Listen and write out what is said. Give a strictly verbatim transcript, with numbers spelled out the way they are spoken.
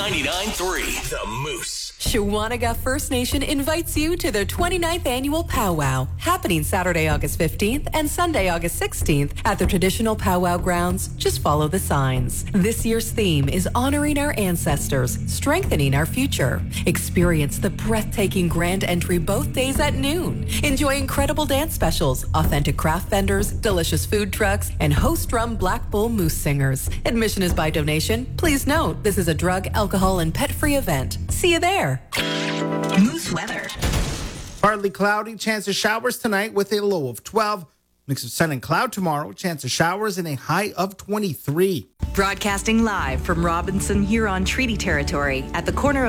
ninety-nine point three The Moose. Shawanaga First Nation invites you to their twenty-ninth annual powwow, happening Saturday, August fifteenth and Sunday, August sixteenth at the traditional powwow grounds. Just follow the signs. This year's theme is honoring our ancestors, strengthening our future. Experience the breathtaking grand entry both days at noon. Enjoy incredible dance specials, authentic craft vendors, delicious food trucks, and host-drum Black Bull Moose singers. Admission is by donation. Please note, this is a drug, alcohol, and pet-free event. See you there. Moose weather. Partly cloudy, chance of showers tonight with a low of twelve. Mix of sun and cloud tomorrow, chance of showers and a high of twenty-three. Broadcasting live from Robinson Huron Treaty Territory at the corner of